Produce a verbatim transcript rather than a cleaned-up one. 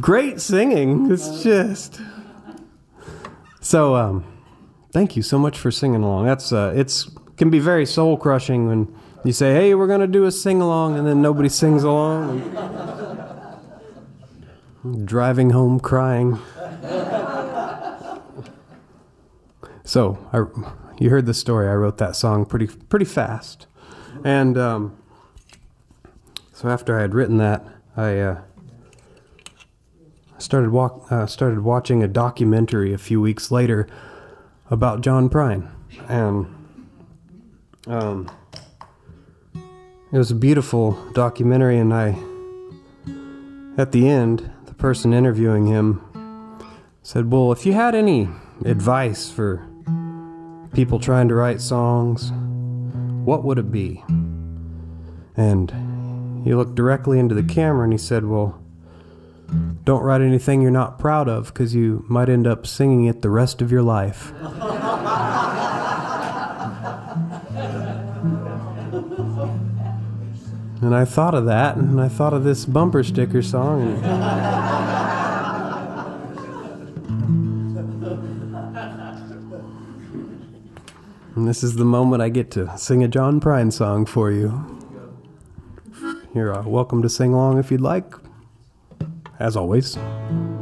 great singing. It's just so. Um, thank you so much for singing along. That's uh, it's can be very soul crushing when you say, "Hey, we're gonna do a sing along," and then nobody sings along. And driving home crying. So I, you heard the story. I wrote that song pretty pretty fast, and um, so after I had written that, I. Uh, Started walk, uh, started watching a documentary a few weeks later about John Prine, and um, it was a beautiful documentary. And I, at the end, the person interviewing him said, "Well, if you had any advice for people trying to write songs, what would it be?" And he looked directly into the camera and he said, "Well, don't write anything you're not proud of, because you might end up singing it the rest of your life." And I thought of that, and I thought of this bumper sticker song. And, and this is the moment I get to sing a John Prine song for you. You're uh, welcome to sing along if you'd like. As always.